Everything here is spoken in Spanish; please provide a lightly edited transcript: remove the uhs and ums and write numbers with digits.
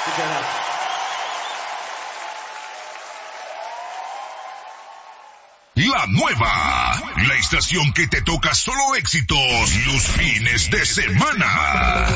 Muchas gracias. La nueva, la estación que te toca solo éxitos los fines de semana.